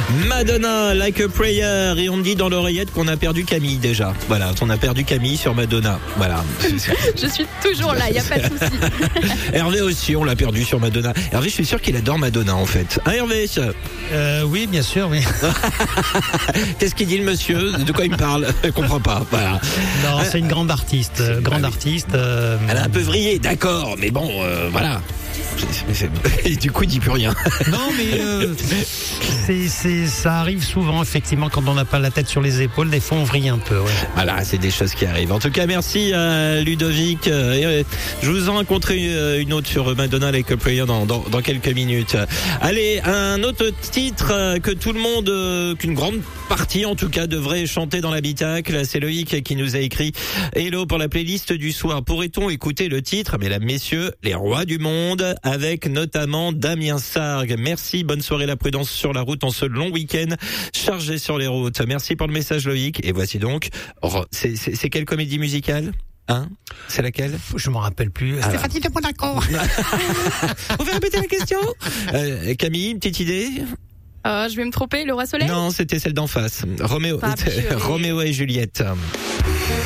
Madonna, Like a Prayer. Et on me dit dans l'oreillette qu'on a perdu Camille déjà. Voilà, on a perdu Camille sur Madonna. Voilà. Je suis toujours là, il n'y a pas de souci. Hervé aussi, on l'a perdu sur Madonna. Hervé, je suis sûr qu'il adore Madonna en fait. Hein, Hervé? Oui, bien sûr, oui. Qu'est-ce qu'il dit le monsieur? De quoi il me parle? Je comprends pas. Voilà. Non, c'est une grande artiste. Elle a un peu vrillé, d'accord, mais bon, voilà. Et du coup, il dit plus rien. Non, mais ça arrive souvent, effectivement, quand on n'a pas la tête sur les épaules, des fois on vrille un peu. Ouais. Voilà, c'est des choses qui arrivent. En tout cas, merci Ludovic. Je vous en rencontrerai une autre sur Madonna Like a Prayer dans quelques minutes. Allez, un autre titre que tout le monde, qu'une grande partie en tout cas, devrait chanter dans l'habitacle. C'est Loïc qui nous a écrit « Hello pour la playlist du soir. Pourrait-on écouter le titre, mesdames, messieurs, les rois du monde ?» avec notamment Damien Sargue. Merci, bonne soirée, la prudence sur la route en ce long week-end chargé sur les routes. Merci pour le message Loïc. Et voici donc, c'est quelle comédie musicale? Hein? C'est laquelle? Je m'en rappelle plus. Stéphanie de Monaco. On va répéter la question? Camille, une petite idée? Je vais me tromper, le roi soleil? Non, c'était celle d'en face. Roméo et Juliette.